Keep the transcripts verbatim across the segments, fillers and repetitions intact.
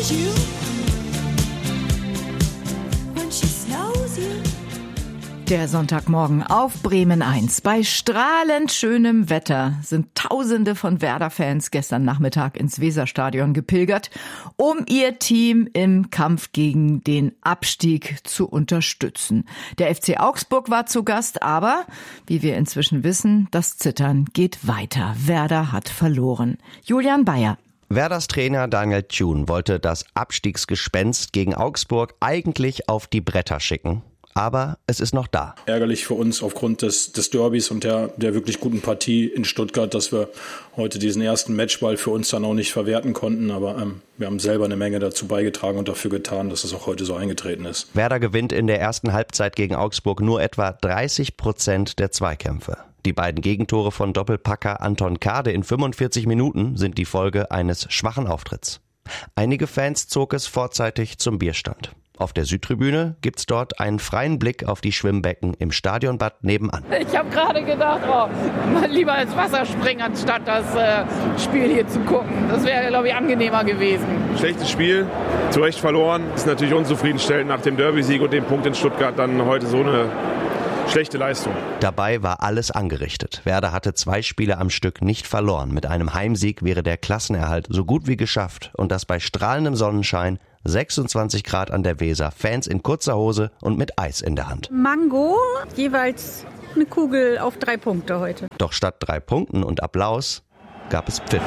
Der Sonntagmorgen auf Bremen eins. Bei strahlend schönem Wetter sind Tausende von Werder-Fans gestern Nachmittag ins Weserstadion gepilgert, um ihr Team im Kampf gegen den Abstieg zu unterstützen. Der F C Augsburg war zu Gast, aber, wie wir inzwischen wissen, das Zittern geht weiter. Werder hat verloren. Julian Bayer. Werders Trainer Daniel Thune wollte das Abstiegsgespenst gegen Augsburg eigentlich auf die Bretter schicken. Aber es ist noch da. Ärgerlich für uns aufgrund des, des Derbys und der, der wirklich guten Partie in Stuttgart, dass wir heute diesen ersten Matchball für uns dann auch nicht verwerten konnten. Aber ähm, wir haben selber eine Menge dazu beigetragen und dafür getan, dass es auch heute so eingetreten ist. Werder gewinnt in der ersten Halbzeit gegen Augsburg nur etwa dreißig Prozent der Zweikämpfe. Die beiden Gegentore von Doppelpacker Anton Kade in fünfundvierzig Minuten sind die Folge eines schwachen Auftritts. Einige Fans zog es vorzeitig zum Bierstand. Auf der Südtribüne gibt's dort einen freien Blick auf die Schwimmbecken im Stadionbad nebenan. Ich habe gerade gedacht, oh, mal lieber ins Wasser springen, anstatt das äh, Spiel hier zu gucken. Das wäre, glaube ich, angenehmer gewesen. Schlechtes Spiel, zu Recht verloren. Ist natürlich unzufriedenstellend nach dem Derby-Sieg und dem Punkt in Stuttgart dann heute so eine schlechte Leistung. Dabei war alles angerichtet. Werder hatte zwei Spiele am Stück nicht verloren. Mit einem Heimsieg wäre der Klassenerhalt so gut wie geschafft. Und das bei strahlendem Sonnenschein, sechsundzwanzig Grad an der Weser, Fans in kurzer Hose und mit Eis in der Hand. Mango, jeweils eine Kugel auf drei Punkte heute. Doch statt drei Punkten und Applaus gab es Pfiff.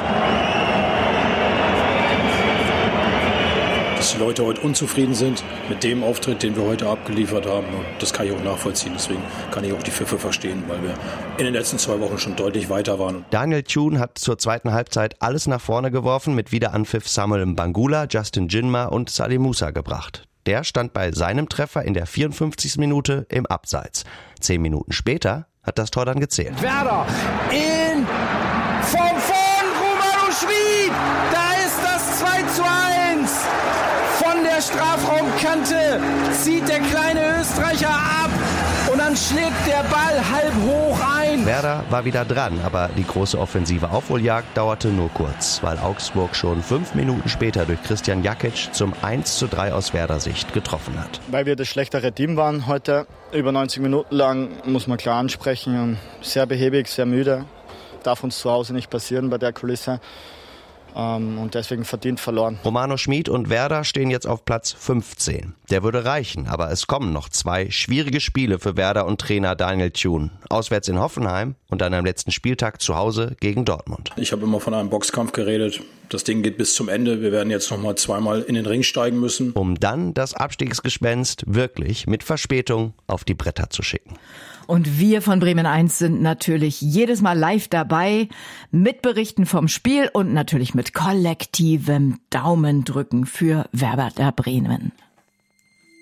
Dass die Leute heute unzufrieden sind mit dem Auftritt, den wir heute abgeliefert haben, das kann ich auch nachvollziehen. Deswegen kann ich auch die Pfiffe verstehen, weil wir in den letzten zwei Wochen schon deutlich weiter waren. Daniel Thune hat zur zweiten Halbzeit alles nach vorne geworfen, mit Wiederanpfiff Samuel Mbangula, Justin Jinma und Salih Musa gebracht. Der stand bei seinem Treffer in der vierundfünfzigsten Minute im Abseits. Zehn Minuten später hat das Tor dann gezählt. Werder in Form von Romano Schmid. Da ist das zwei zu eins. Von der Strafraumkante zieht der kleine Österreicher ab und dann schlägt der Ball halb hoch ein. Werder war wieder dran, aber die große offensive Aufholjagd dauerte nur kurz, weil Augsburg schon fünf Minuten später durch Christian Jakic zum eins zu drei aus Werder Sicht getroffen hat. Weil wir das schlechtere Team waren heute, über neunzig Minuten lang, muss man klar ansprechen. Sehr behäbig, sehr müde. Darf uns zu Hause nicht passieren bei der Kulisse. Und deswegen verdient verloren. Romano Schmid und Werder stehen jetzt auf Platz fünfzehn. Der würde reichen, aber es kommen noch zwei schwierige Spiele für Werder und Trainer Daniel Thune. Auswärts in Hoffenheim und dann am letzten Spieltag zu Hause gegen Dortmund. Ich habe immer von einem Boxkampf geredet. Das Ding geht bis zum Ende. Wir werden jetzt noch mal zweimal in den Ring steigen müssen. Um dann das Abstiegsgespenst wirklich mit Verspätung auf die Bretter zu schicken. Und wir von Bremen eins sind natürlich jedes Mal live dabei mit Berichten vom Spiel und natürlich mit kollektivem Daumendrücken für Werder Bremen.